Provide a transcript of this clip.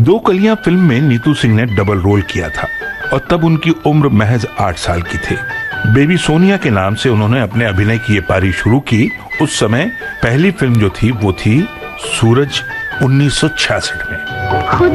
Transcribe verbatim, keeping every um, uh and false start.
दो कलियां फिल्म में नीतू सिंह ने डबल रोल किया था और तब उनकी उम्र महज आठ साल की थी। बेबी सोनिया के नाम से उन्होंने अपने अभिनय की ये पारी शुरू की। उस समय पहली फिल्म जो थी वो थी सूरज उन्नीस सौ छियासठ में।